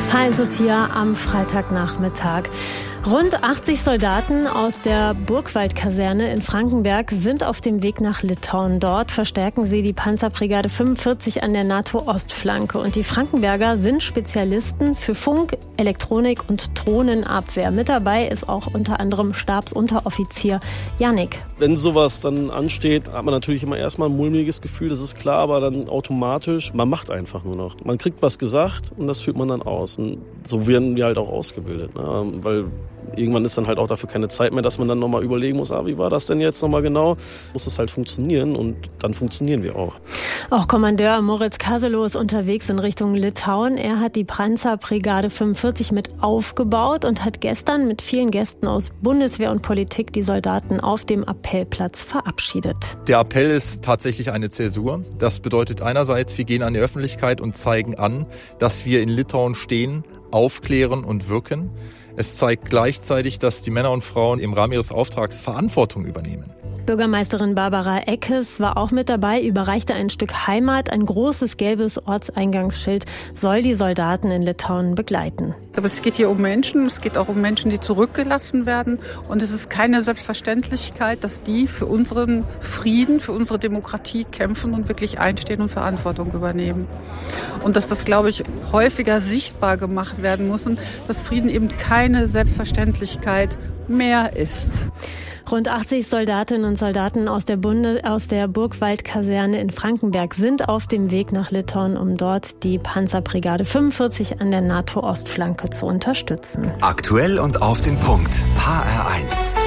H1 ist hier am Freitagnachmittag. Rund 80 Soldaten aus der Burgwald-Kaserne in Frankenberg sind auf dem Weg nach Litauen. Dort verstärken sie die Panzerbrigade 45 an der NATO-Ostflanke. Und die Frankenberger sind Spezialisten für Funk, Elektronik und Drohnenabwehr. Mit dabei ist auch unter anderem Stabsunteroffizier Yannick. Wenn sowas dann ansteht, hat man natürlich immer erstmal ein mulmiges Gefühl, das ist klar, aber dann automatisch, man macht einfach nur noch. Man kriegt was gesagt und das führt man dann aus. Und so werden wir halt auch ausgebildet, ne? Weil irgendwann ist dann halt auch dafür keine Zeit mehr, dass man dann nochmal überlegen muss, wie war das denn jetzt nochmal genau? Muss es halt funktionieren und dann funktionieren wir auch. Auch Kommandeur Moritz Kaselow ist unterwegs in Richtung Litauen. Er hat die Panzerbrigade 45 mit aufgebaut und hat gestern mit vielen Gästen aus Bundeswehr und Politik die Soldaten auf dem Appellplatz verabschiedet. Der Appell ist tatsächlich eine Zäsur. Das bedeutet einerseits, wir gehen an die Öffentlichkeit und zeigen an, dass wir in Litauen stehen, aufklären und wirken. Es zeigt gleichzeitig, dass die Männer und Frauen im Rahmen ihres Auftrags Verantwortung übernehmen. Bürgermeisterin Barbara Eckes war auch mit dabei, überreichte ein Stück Heimat, ein großes gelbes Ortseingangsschild, soll die Soldaten in Litauen begleiten. Aber es geht hier um Menschen, es geht auch um Menschen, die zurückgelassen werden. Und es ist keine Selbstverständlichkeit, dass die für unseren Frieden, für unsere Demokratie kämpfen und wirklich einstehen und Verantwortung übernehmen. Und dass das, glaube ich, häufiger sichtbar gemacht werden muss und dass Frieden eben keine Selbstverständlichkeit mehr ist. Rund 80 Soldatinnen und Soldaten aus der Burgwald-Kaserne in Frankenberg sind auf dem Weg nach Litauen, um dort die Panzerbrigade 45 an der NATO-Ostflanke zu unterstützen. Aktuell und auf den Punkt. HR1.